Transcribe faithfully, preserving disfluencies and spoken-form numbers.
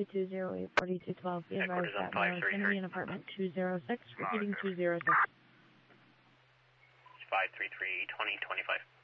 two two zero eight four two one two. Be advised that Mile is going to be in apartment two zero six, repeating two zero six. five three three, twenty twenty-five.